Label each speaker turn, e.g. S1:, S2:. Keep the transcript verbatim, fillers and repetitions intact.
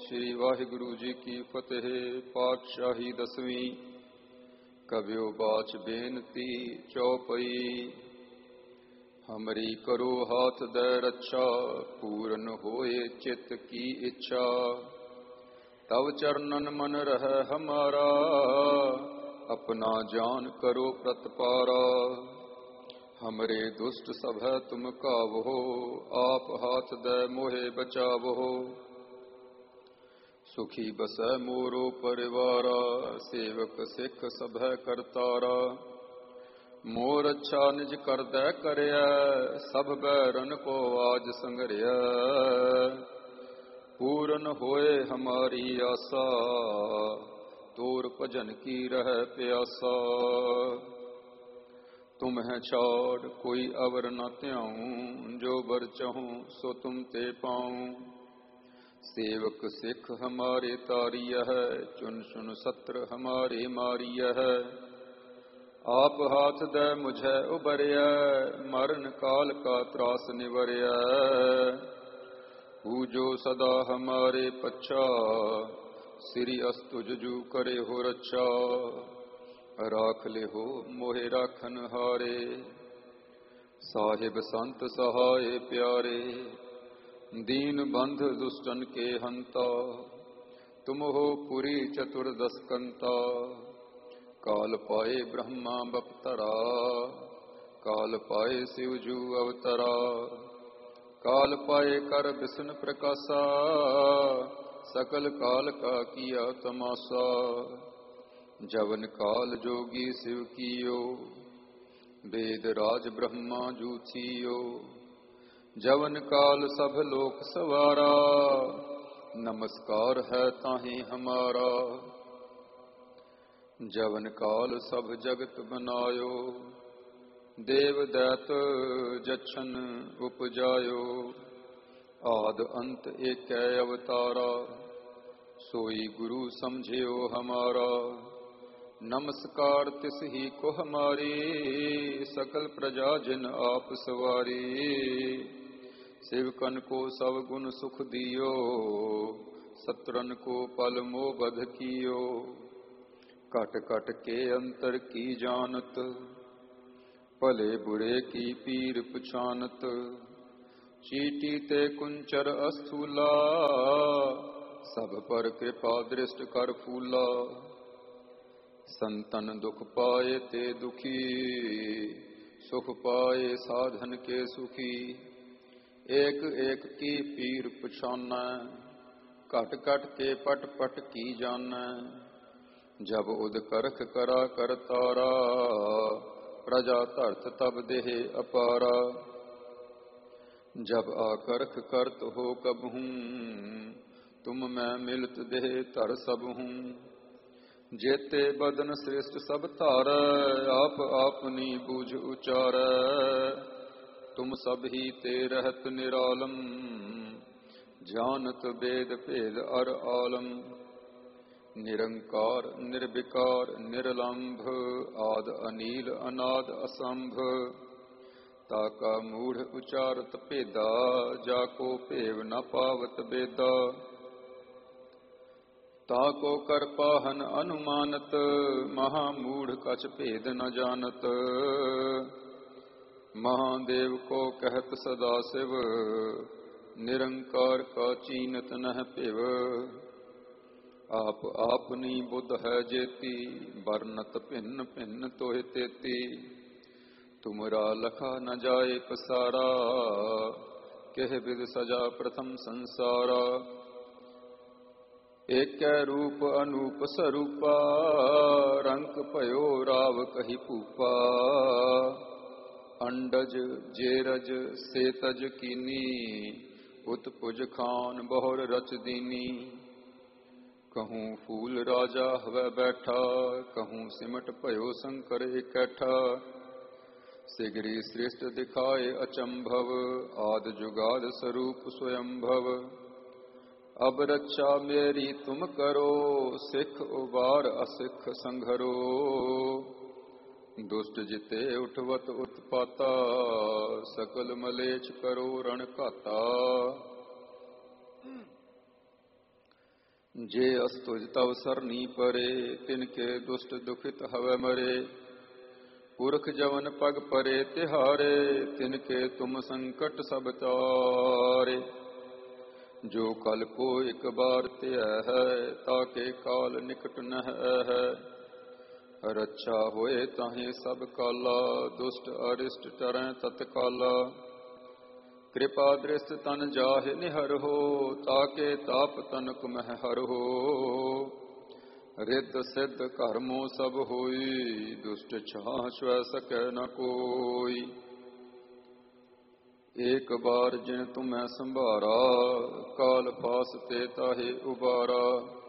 S1: श्री वाहिगुरु जी की फतेह। पातशाही दसवीं। कव्यो बाच बेनती चौपई। हमरी करो हाथ दे रक्षा, पूरन होए चित्त की इच्छा। तव चरणन मन रह हमारा, अपना जान करो प्रतपारा। हमरे दुष्ट सब है तुम कावहो, आप हाथ दे मोहे बचावहो। सुखी बसै मोरो परिवारा, सेवक सिख सब है करतारा। मोर अच्छा निज कर दै करया, सब बैरन को आज संगरिया। पूरन होए हमारी आशा, तोर भजन की रह प्यासा। तुम है छाड़ कोई अवर न त्याऊं, जो बर चाहूं सो तुम ते पाऊं। सेवक सिख हमारे तारिय है, चुन चुन सत्र हमारे मारिय है। आप हाथ दे मुझे उबरिया, मरण काल का त्रास निवरिया। पूजो सदा हमारे पच्छा, श्री अस्तुज जू करे हो रक्षा। राख ले हो मोहे राखन हारे, साहिब संत सहाय प्यारे। दीन बंध दुष्टन के हंता, तुम हो पुरी चतुर्दश कंता। काल पाए ब्रह्मा बपतरा, काल पाए शिवजू अवतरा। काल पाए कर विष्णु प्रकाशा, सकल काल का किया तमाशा। जवन काल जोगी शिव कियो, वेद राज ब्रह्मा जूथियो। जवन काल सब लोक सवारा, नमस्कार है ताहि हमारा। जवन काल सब जगत बनायो, देव दैत जछन उपजायो। आद अंत एक अवतारा, सोई गुरु समझियो हमारा। नमस्कार तिस ही को हमारी, सकल प्रजा जिन आप सवारी। सेवकन को सब गुण सुख दियो, सत्रन को पल मोह बध कियो। कट कट के अंतर की जानत, भले बुरे की पीर पुछानत। चीटी ते कुंचर अस्थूला, सब पर कृपा दृष्ट कर फूला। संतन दुख पाए ते दुखी, सुख पाए साधन के सुखी। एक एक की पीर पुछाना, कट कट के पट पट की जाना। जब उद करख करा कर तारा, प्रजा तरत तब देह अपारा। जब आकर्ख करत हो कबहूं, तुम मैं मिलत देह तर सब हूं। जेते बदन श्रेष्ठ सब तारै, आप आपनी बूझ उचारै। तुम सब ही ते रहत निरालम, जानत वेद भेद अर आलम। निरंकार निर्विकार निर्लंभ, आद अनील अनाद असंभ। ताका मूढ़ उचारत भेदा, जाको भेव न पावत बेदा। ताको कर पाहन अनुमानत, महामूढ़ कछ भेद न जानत। महादेव को कहत सदा शिव, निरंकार का चीनत नह पिव। आप आपनी बुद्ध है जेती, बरनत भिन्न भिन्न तोहि तेती। तुमरा लखा न जाए पसारा, कह विद सजा प्रथम संसारा। एक रूप अनूप स्वरूपा, रंक पयो राव कही पूपा। अंडज जेरज सेतज कीनी, उत्पुज खान बहुर रच दीनी। कहूँ फूल राजा हवै बैठा, कहूँ सिमट पयो शंकर इकैठा। सिगरी श्रेष्ठ दिखाए अचंभव, आद जुगाद स्वरूप स्वयंभव। अब रक्षा मेरी तुम करो, सिख उबार असिख संघरो। दुष्ट जिते उठवत उत्पाता, सकल मलेच्छ करो रण काता। ਜੇ ਅਸਤੁਜ ਤਵ ਸਰਨੀ ਪਰੇ, ਤਿਨਕੇ ਦੁਸ਼ਟ ਦੁਖਿਤ ਹਵੈ ਮਰੇ। ਪੁਰਖ ਜਵਨ ਪਗ ਪਰੇ ਤਿਹਾਰੇ, ਤਿਨਕੇ ਤੁਮ ਸੰਕਟ ਸਭ ਤਾਰੇ। ਜੋ ਕਲ ਕੋ ਇਕ ਬਾਰ ਧਿਆ ਹੈ, ਤਾਕੇ ਕਾਲ ਨਿਕਟ ਨਹਿ ਹੈ। ਰੱਛਾ ਹੋਏ ਤਾਹੇ ਸਭ ਕਾਲਾ, ਦੁਸ਼ਟ ਅਰਿਸ਼ਟ ਟਰੈ ਤਤਕਾਲਾ। ਕਿਰਪਾ ਦ੍ਰਿਸ਼ਟ ਤਨ ਜਾਹਿ ਨਿਹਰਹੁ, ਤਾਕੇ ਤਾਪ ਤਨਕ ਮਹਿ ਹਰਹੁ। ਰਿੱਧ ਸਿੱਧ ਕਰਮੋ ਸਭ ਹੋਈ, ਦੁਸ਼ਟ ਛਾਹ ਛੁਐ ਸਕੈ ਨ ਕੋਈ। ਏਕ ਬਾਰ ਜਿਨ ਤੁਮੈ ਸੰਭਾਰਾ, ਕਾਲ ਪਾਸ ਤੇ ਤਾਹੇ ਉਬਾਰਾ।